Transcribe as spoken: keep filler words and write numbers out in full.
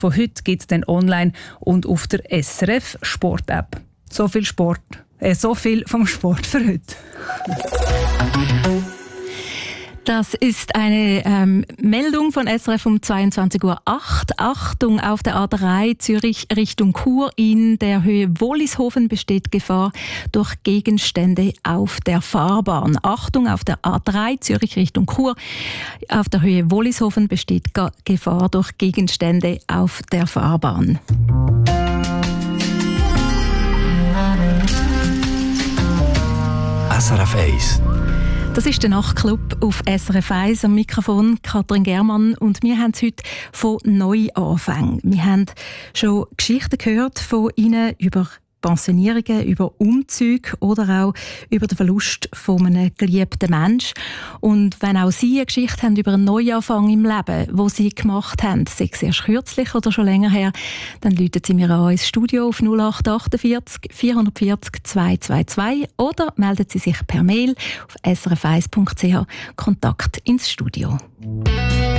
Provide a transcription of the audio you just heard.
von heute gibt es dann online und auf der S R F Sport-App. So viel Sport, äh, so viel vom Sport für heute. Das ist eine ähm, Meldung von S R F um zweiundzwanzig Uhr acht. Achtung, auf der A drei Zürich Richtung Chur in der Höhe Wollishofen besteht Gefahr durch Gegenstände auf der Fahrbahn. Achtung, auf der A drei Zürich Richtung Chur auf der Höhe Wollishofen besteht Ga- Gefahr durch Gegenstände auf der Fahrbahn. S R F eins. Das ist der Nachtclub auf S R F eins. Am Mikrofon Katrin Germann. Und wir haben es heute von Neuanfängen. Wir haben schon Geschichten gehört von Ihnen über Pensionierungen, über Umzüge oder auch über den Verlust von einem geliebten Menschen. Und wenn auch Sie eine Geschichte haben über einen Neuanfang im Leben, wo Sie gemacht haben, sei es erst kürzlich oder schon länger her, dann rufen Sie mir an ins Studio auf null acht achtundvierzig vierhundertvierzig zweihundertzweiundzwanzig oder melden Sie sich per Mail auf s r f eins punkt c h Kontakt ins Studio.